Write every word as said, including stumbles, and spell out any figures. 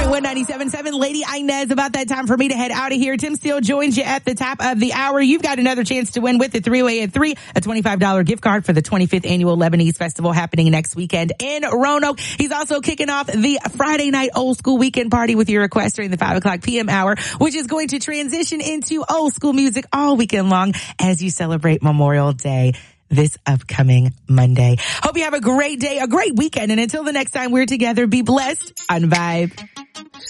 one ninety-seven point seven. Lady Inez, about that time for me to head out of here. Tim Steele joins you at the top of the hour. You've got another chance to win with the three-way at three, a twenty-five dollars gift card for the twenty-fifth Annual Lebanese Festival happening next weekend in Roanoke. He's also kicking off the Friday night old school weekend party with your request during the five o'clock p.m. hour, which is going to transition into old school music all weekend long as you celebrate Memorial Day this upcoming Monday. Hope you have a great day, a great weekend, and until the next time we're together, be blessed on Vibe.